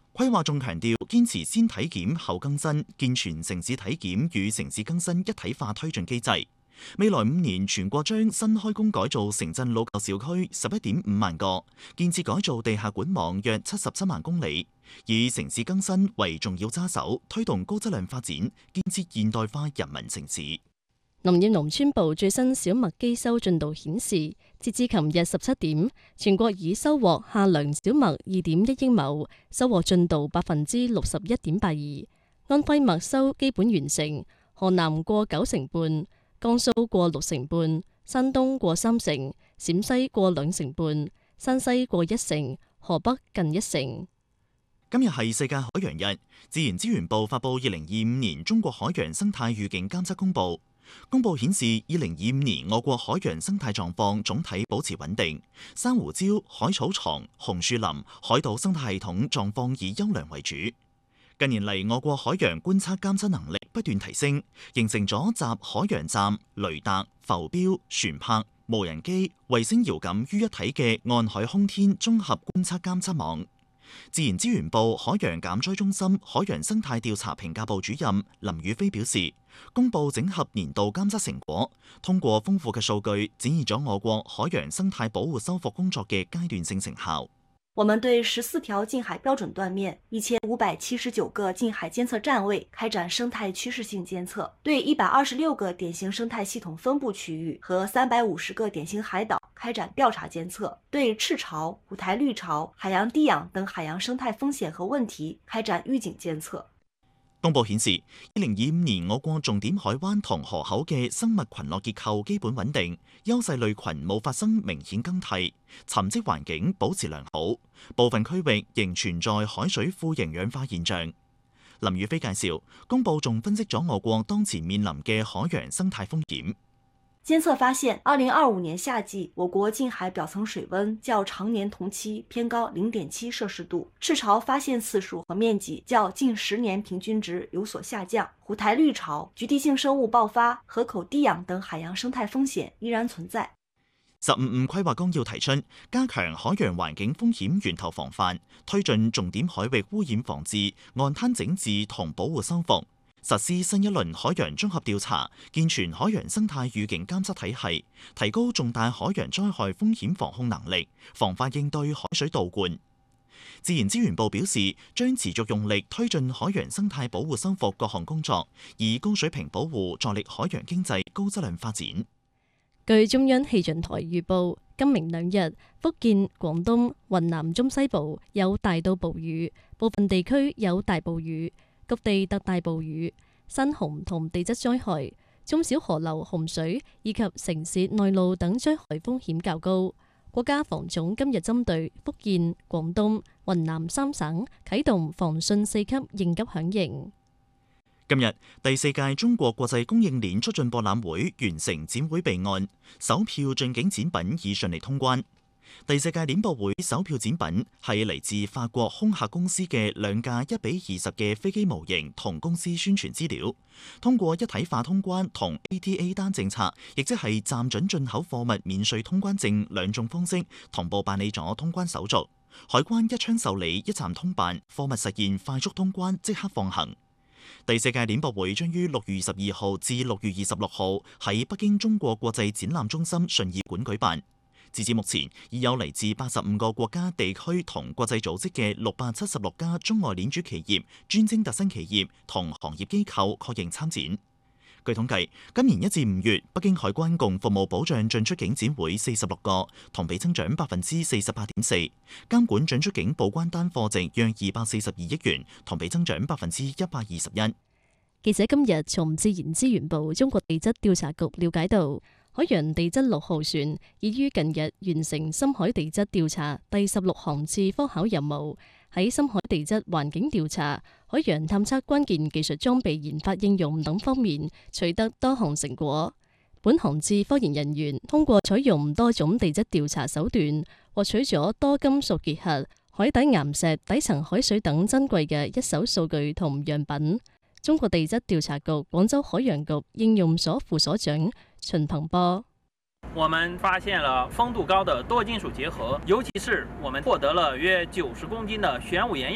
規劃仲強調，堅持先體檢後更新，健全城市體檢與城市更新一體化推進機制。未來5年，全國將新開工改造城鎮老舊小區11.5萬個，建設改造地下管網約77萬公里，以城市更新為重要揸手，推動高質量發展，建設現代化人民城市。 林業農村部最新小麥機收進度顯示，截至琴日17點，全國已收穫夏糧小麥2.1億畝，收穫進度61.82%。安徽麥收基本完成，河南過95%，江蘇過65%，山東過30%，陝西過2成半，山西過1成，河北近1成。 今日係世界海洋日，自然資源部發布2025年中國海洋生態預警監測公佈。公佈顯示，2025年我國海洋生態狀況總體保持穩定，珊瑚礁、海草床、紅樹林、海島生態系統狀況以優良為主。近年嚟，我國海洋觀測監測能力不斷提升，形成咗集海洋站、雷達、浮標、船舶、無人機、衛星遙感於一體嘅岸海空天綜合觀測監測網。自然資源部海洋減災中心海洋生態調查評價部主任林宇飛表示，公佈整合年度監測成果，通過豐富嘅數據，展現咗我國海洋生態保護修復工作嘅階段性成效。 我們對14條近海標準斷面、1579個近海監測站位開展生態趨勢性監測，對126個典型生態系統分布區域和350個典型海島開展調查監測，對赤潮、虎台綠潮、海洋低氧等海洋生態風險和問題開展預警監測。 公佈顯示，2025年我國重點海灣同河口嘅生物群落結構基本穩定，優勢類群冇發生明顯更替，沉積環境保持良好，部分區域仍存在海水富營養化現象。林宇飛介紹，公佈仲分析咗我國當前面臨嘅海洋生態風險。 監測發現，2025年夏季，我國近海表層水溫較常年同期偏高0.7攝氏度，赤潮發現次數和面積較近10年平均值有所下降，虎台綠潮、局地性生物爆發、河口低氧等海洋生態風險依然存在。 15規劃綱要提出，加強海洋環境風險源頭防範，推進重點海域污染防治、岸灘整治同保護修復。實施新一輪海洋綜合調查，健全海洋生態預警監測體系，提高重大海洋災害風險防控能力，防範應對海水倒灌。自然資源部表示，將持續用力推進海洋生態保護修復各項工作，以高水平保護助力海洋經濟高質量發展。 據中央氣象台預報，今明兩日，福建、廣東、雲南中西部有大到暴雨，部分地區有大暴雨。局地特大暴雨、山洪同地質災害、中小河流洪水以及城市內澇等災害風險較高。國家防總今日針對福建、廣東、雲南3省啟動防汛4級應急響應。 今日第4屆中國國際供應鏈促進博覽會完成展會備案，首票進境展品已順利通關。第4屆鏈博會首票展品係嚟自法國空客公司嘅2架1:20嘅飛機模型同公司宣傳資料，通過一體化通關同 ATA 單政策，亦即係暫准進口貨物免稅通關證2種方式同步辦理咗通關手續，海關一窗受理一站通辦，貨物實現快速通關即刻放行。第4屆鏈博會將於6月22號至6月26號喺北京中國國際展覽中心順義館舉辦。截至目前，已有嚟自85個國家、地區同國際組織嘅676家中外鏈主企業、專精特新企業同行業機構確認參展。據統計，今年1至5月，北京海關共服務保障進出境展會46個，同比增長48.4%；監管進出境報關單貨值約242億元，同比增長121%。 記者今日從自然資源部中國地質調查局了解到，海洋地質6號船已於近日完成深海地質調查第16航次科考任務，喺深海地質環境調查、海洋探測關鍵技術裝備研發應用等方面取得多項成果。本航次科研人員通過採用多種地質調查手段，獲取咗多金屬結核、海底岩石、底層海水等珍貴嘅一手數據同樣品。中國地質調查局廣州海洋局應用所副所長秦鵬波： 我們發現了豐度高的多金屬結合，尤其是我們獲得了約90公斤的玄武岩